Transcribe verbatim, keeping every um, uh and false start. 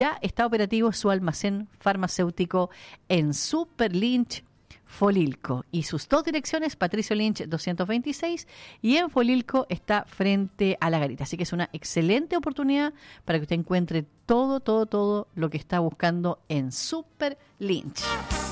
Ya está operativo su almacén farmacéutico en Super Lynch Folilco. Y sus dos direcciones, Patricio Lynch doscientos veintiséis y en Folilco está frente a la Garita. Así que es una excelente oportunidad para que usted encuentre todo, todo, todo lo que está buscando en Super Lynch.